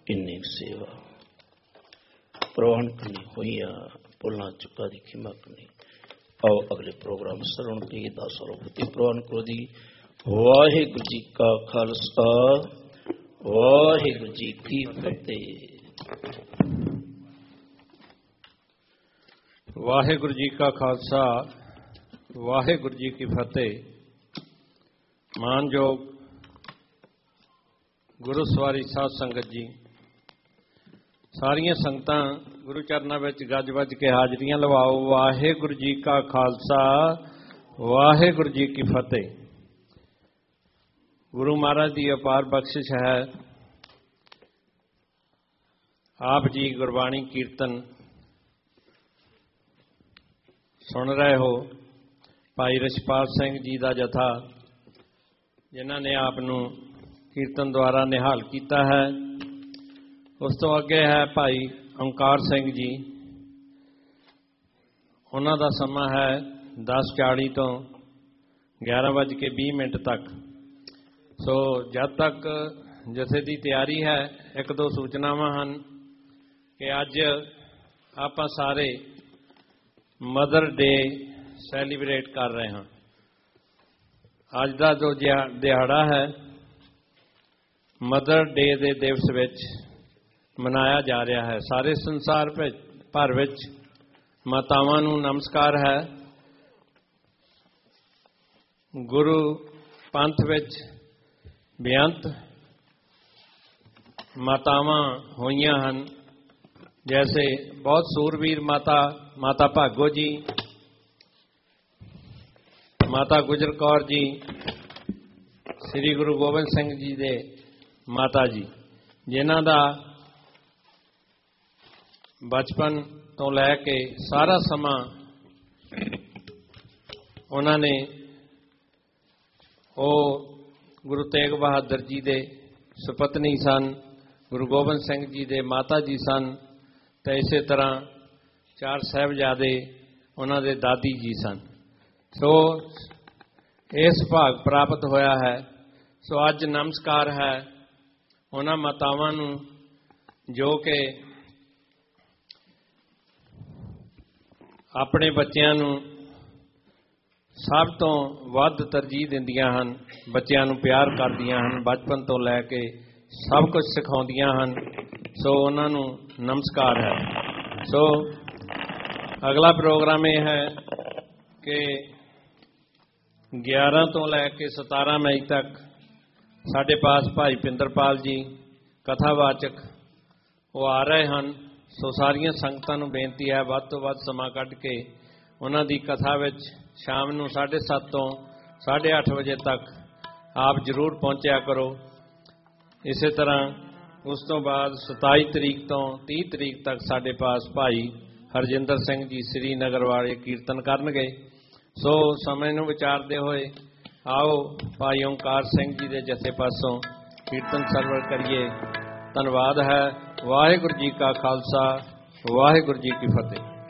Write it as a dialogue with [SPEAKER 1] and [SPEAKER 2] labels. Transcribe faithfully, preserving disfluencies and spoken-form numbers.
[SPEAKER 1] इन्नी सेवा प्रवान करनी हुई भुलना चुका दी खिमा करनी। आओ अगले प्रोग्राम सरवण की दास अनुभूति प्रवान करो दी। वाहिगुरु जी का खालसा वाहिगुरु जी की फतेह।
[SPEAKER 2] वाहिगुरु जी का खालसा वाहिगुरु जी की फतेह। मानयोग गुरु सवारी साध संगत जी, सारियां संगतां गुरु चरनां विच गज वज के हाजरियां लवाओ। वाहिगुरु जी का खालसा वाहिगुरु जी की फतेह। गुरु महाराज की अपार बख्शिश है, आप जी गुरबाणी कीर्तन सुन रहे हो। भाई रछपाल सिंह जी का जथा जिन्हां ने आप नूं कीर्तन द्वारा निहाल किया है। उस तो अगे है भाई ओंकार सिंह जी, उन्हां दा समा है दस चाली तो ग्यारह बज के बीस मिनट तक। सो जब तक जथे की तैयारी है, एक दो सूचनावां हन कि अज आपां सारे मदर डे सैलीब्रेट कर रहे हैं। अज का जो दिहाड़ा है मदर डे के दिवस विच मनाया जा रहा है। सारे संसार भर विच मातावां नूं नमस्कार है। गुरु पंथ विच बेअंत मातावां होईयां हन, जैसे बहुत सूरवीर माता माता भागो जी, माता गुजर कौर जी, श्री गुरु गोबिंद सिंह जी दे माता जी, जिन्हां दा बचपन तो लैके सारा समा उन्होंने वो गुरु तेग बहादुर जी दे सुपत्नी सन, गुरु गोबिंद सिंह जी दे माता जी सन, तो इस तरह चार साहिबजादे उन्होंने दादी जी सन। सो इस भाग प्राप्त होया है। सो अज नमस्कार है उन्हां मातावां नूं जो कि अपने बच्चों नूं सब तो वध तरजीह दिंदियां हन, बच्चों नूं प्यार करदियां हन, बचपन तो लैके सब कुछ सिखाउंदियां हन। सो उन्हां नूं नमस्कार है। सो अगला प्रोग्राम यह है कि ग्यारह तो लैके सतारह मई तक साढ़े पास भाई पिंदरपाल जी कथावाचक वो आ रहे हैं। सो सारिया संगतां नूं बेनती है वध तो वध समा कढ के उन्हां दी कथा विच शाम नूं साढ़े सत्त तो साढ़े अठ बजे तक आप जरूर पहुंचा करो। इस तरह उस तो बाद सताई तरीक तो तीह तरीक तक साढ़े पास भाई हरजिंदर सिंह जी श्रीनगर वाले कीर्तन करनगे। सो समय नूं विचारदे होए आओ भाई ओंकार सिंह जी के जथे पासों कीर्तन सरवण करिए। धन्यवाद है। वाहिगुरु जी का खालसा वाहिगुरु जी की फतेह।